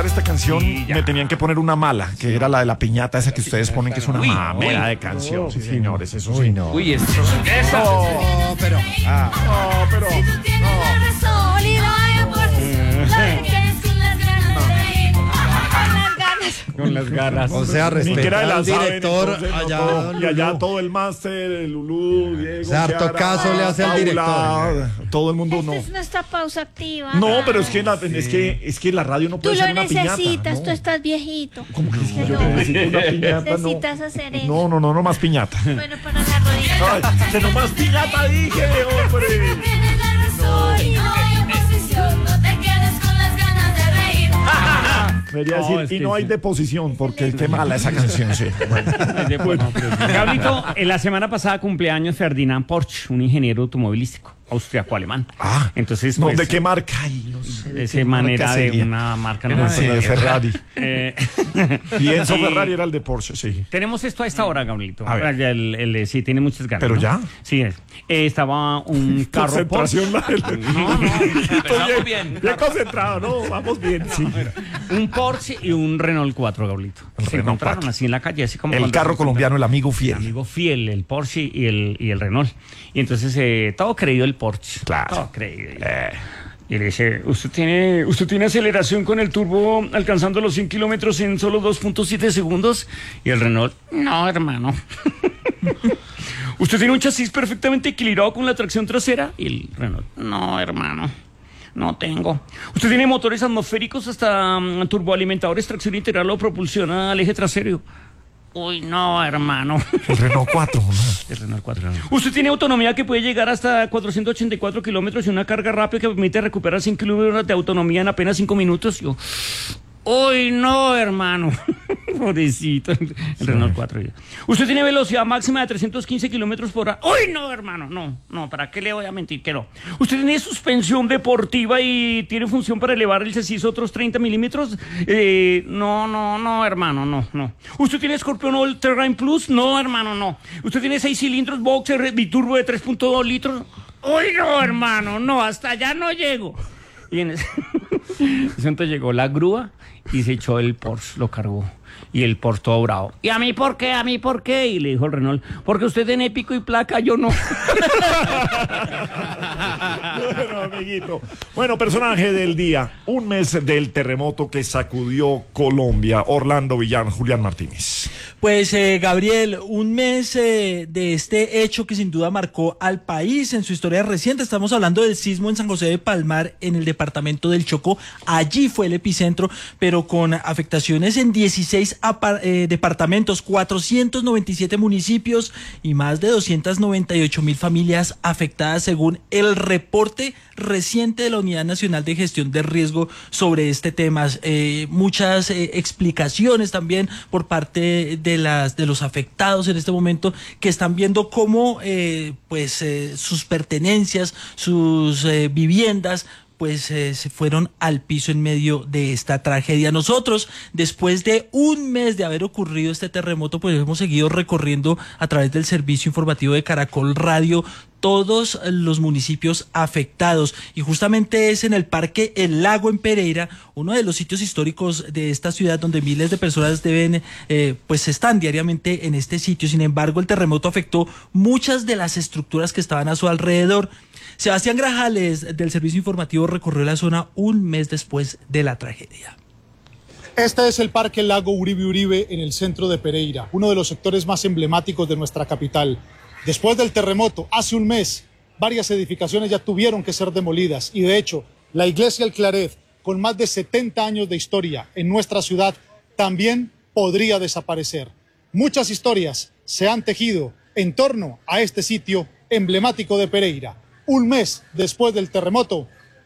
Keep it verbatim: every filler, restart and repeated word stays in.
Esta canción sí, me tenían que poner una mala, que era la de la piñata, esa que ustedes ponen que es una uy, mamera de canción. No, sí, señores, eso sí. No. Uy, eso. Eso. No, pero. Ah. No, pero. Si tú tienes la razón y vaya por lo que quieres con las ganas de ir. Con las ganas. Con las ganas. O sea, respeta al director entonces, allá. No, y allá todo el máster, el Lulú, Diego. O sea, harto Chiara, caso le hace al director. Todo el mundo Esta no. es nuestra pausa activa. No, pero es que, la, es que es que la radio no Tú puede lo ser una piñata. necesitas, No. tú estás viejito. ¿Cómo que si yo No. necesito una piñata? No. Necesitas hacer eso. No, no, no, no más piñata. Bueno, para la rodilla. Ay, que no más piñata dije, hombre. Tienes la razón y no hay oposición. No te quedes con las ganas de reír. Debería No, decir, es y que no hay sí. deposición, porque es que mala esa canción, sí. Bueno. Bueno, Gablito, en la semana pasada cumpleaños Ferdinand Porsche, un ingeniero automovilístico austriaco-alemán. Ah, entonces, no, pues, ¿de qué marca? Ay, no sé. de esa manera de una marca no Era me acuerdo. de Ferrari. Eh, Y Enzo y Ferrari era el de Porsche, sí. Tenemos esto a esta hora, Gablito. A ver. El, el, el- sí, tiene muchas ganas. ¿Pero ¿no? ya? Sí, es. Eh, estaba un carro Porsche. Concentración, la del- No, no, Empezamos bien. Bien concentrado, ¿no? Vamos bien, sí. un Porsche y un Renault cuatro, Gablito. El Se Renault encontraron cuatro. así en la calle, así como El cuando carro se colombiano, el amigo el fiel. amigo fiel, el Porsche y el, y el Renault. Y entonces eh, todo creído el Porsche. Claro. Todo creído. Y le dice, ¿usted tiene, ¿usted tiene aceleración con el turbo alcanzando los cien kilómetros en solo dos punto siete segundos? Y el Renault, no, hermano. ¿Usted tiene un chasis perfectamente equilibrado con la tracción trasera? Y el Renault, no, hermano. No tengo. ¿Usted tiene motores atmosféricos hasta um, turboalimentadores, tracción integral o propulsión al eje trasero? Uy, no, hermano. El Renault cuatro, ¿no? El Renault cuatro. ¿Usted tiene autonomía que puede llegar hasta cuatrocientos ochenta y cuatro kilómetros y una carga rápida que permite recuperar cinco kilómetros de autonomía en apenas cinco minutos? Yo, uy, no, hermano. Pobrecito, el Renault cuatro. ¿Usted tiene velocidad máxima de trescientos quince kilómetros por hora? Uy, no, hermano, no, no, ¿para qué le voy a mentir que no? ¿Usted tiene suspensión deportiva y tiene función para elevar el chasis otros treinta milímetros? Eh, no, no, no, hermano, no, no. ¿Usted tiene Scorpion All Terrain Plus? No, hermano, no. ¿Usted tiene seis cilindros boxer biturbo de tres punto dos litros? Uy, no, hermano, no, hasta allá no llego. Y en ese momento llegó la grúa y se echó el Porsche, lo cargó. Y el Porsche todo bravo. ¿Y a mí por qué? ¿A mí por qué? Y le dijo el Renault, porque usted tiene pico y placa, yo no. Bueno, amiguito. Bueno, personaje del día. Un mes del terremoto que sacudió Colombia. Orlando Villar, Julián Martínez. Pues eh, Gabriel, un mes eh, de este hecho que sin duda marcó al país en su historia reciente. Estamos hablando del sismo en San José de Palmar, en el departamento del Chocó. Allí fue el epicentro, pero con afectaciones en dieciséis apar- eh, departamentos, cuatrocientos noventa y siete municipios y más de doscientas noventa y ocho mil familias afectadas, según el reporte reciente de la Unidad Nacional de Gestión de Riesgo sobre este tema. Eh, muchas eh, explicaciones también por parte de las de los afectados en este momento, que están viendo cómo eh, pues eh, sus pertenencias, sus eh, viviendas pues eh, se fueron al piso en medio de esta tragedia. Nosotros, después de un mes de haber ocurrido este terremoto, pues hemos seguido recorriendo a través del servicio informativo de Caracol Radio todos los municipios afectados, y justamente es en el Parque El Lago en Pereira, uno de los sitios históricos de esta ciudad, donde miles de personas deben, eh, pues están diariamente en este sitio. Sin embargo, el terremoto afectó muchas de las estructuras que estaban a su alrededor. Sebastián Grajales, del servicio informativo, recorrió la zona un mes después de la tragedia. Este es el Parque Lago Uribe Uribe en el centro de Pereira, uno de los sectores más emblemáticos de nuestra capital. Después del terremoto, hace un mes, varias edificaciones ya tuvieron que ser demolidas, y de hecho, la iglesia El Claret, con más de setenta años de historia en nuestra ciudad, también podría desaparecer. Muchas historias se han tejido en torno a este sitio emblemático de Pereira. Un mes después del terremoto,